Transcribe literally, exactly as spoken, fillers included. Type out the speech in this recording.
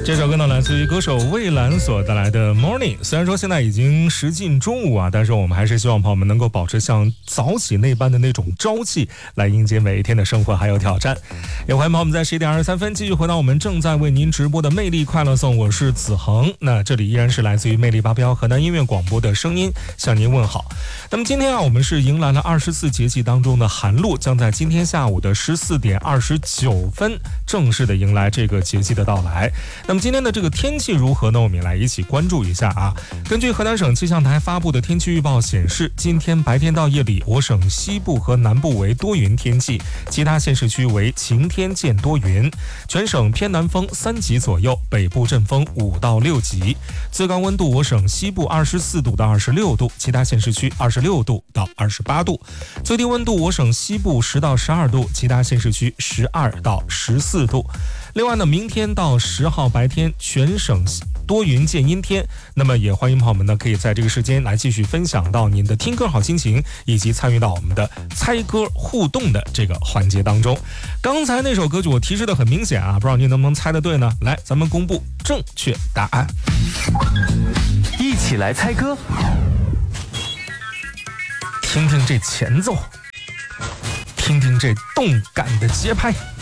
这首歌呢来自于歌手蔚蓝所带来的 Morning。 虽然说现在已经时近中午啊，但是我们还是希望朋友们能够保持像早起那般的那种朝气，来迎接每一天的生活还有挑战。也欢迎朋友们在十一点二十三分继续回到我们正在为您直播的魅力快乐颂，我是子恒。那这里依然是来自于魅力八标河南音乐广播的声音向您问好。那么今天啊，我们是迎来了二十四节气当中的寒露，将在今天下午的十四点二十九分正式的迎来这个节气的到来。那么今天的这个天气如何呢？我们也来一起关注一下啊。根据河南省气象台发布的天气预报显示，今天白天到夜里，我省西部和南部为多云天气，其他县市区为晴天见多云，全省偏南风三级左右，北部阵风五到六级。最高温度我省西部二十四度到二十六度，其他县市区二十六度到二十八度。最低温度我省西部十到十二度，其他县市区十二到十四度。另外呢，明天到十号白天全省多云见阴天，那么也欢迎朋友们呢可以在这个时间来继续分享到您的听歌好心情，以及参与到我们的猜歌互动的这个环节当中。刚才那首歌曲我提示的很明显啊，不知道您能不能猜得对呢？来，咱们公布正确答案， 一起来猜歌， 听听这前奏，听听这动感的节拍。